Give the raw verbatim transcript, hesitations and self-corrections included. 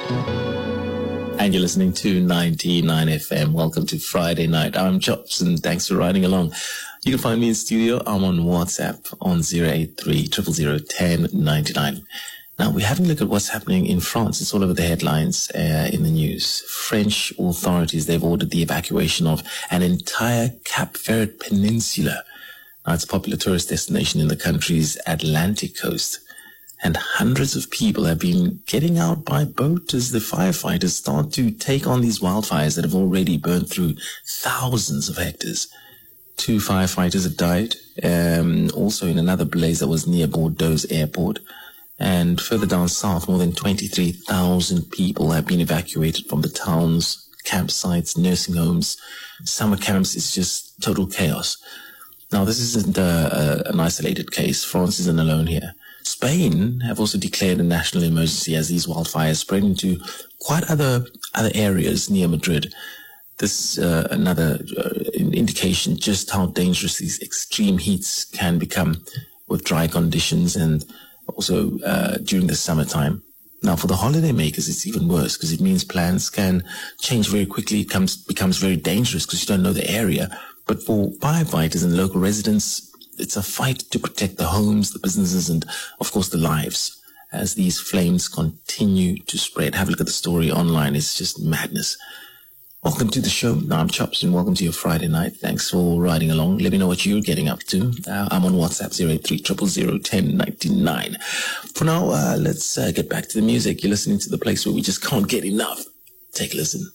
And you're listening to ninety-nine F M. Welcome to Friday night. I'm Chops, and thanks for riding along. You can find me in studio. I'm on WhatsApp on zero eight three, zero zero zero, one zero nine nine. Now, we're having a look at what's happening in France. It's all over the headlines uh, in the news. French authorities, they've ordered the evacuation of an entire Cap Verde Peninsula. Now, it's a popular tourist destination in the country's Atlantic coast. And hundreds of people have been getting out by boat as the firefighters start to take on these wildfires that have already burned through thousands of hectares. Two firefighters have died, um, also in another blaze that was near Bordeaux's airport. And further down south, more than twenty-three thousand people have been evacuated from the towns, campsites, nursing homes, summer camps. It's just total chaos. Now, this isn't a, a, an isolated case. France isn't alone here. Spain have also declared a national emergency as these wildfires spread into quite other other areas near Madrid. This is uh, another uh, indication just how dangerous these extreme heats can become with dry conditions and also uh, during the summertime. Now, for the holidaymakers, it's even worse because it means plans can change very quickly. It comes, becomes very dangerous because you don't know the area. But for firefighters and local residents, it's a fight to protect the homes, the businesses, and, of course, the lives as these flames continue to spread. Have a look at the story online. It's just madness. Welcome to the show. Now, I'm Chops, and welcome to your Friday night. Thanks for riding along. Let me know what you're getting up to. Uh, I'm on WhatsApp, zero eight three, zero zero zero, one zero nine nine. For now, uh, let's uh, get back to the music. You're listening to the place where we just can't get enough. Take a listen.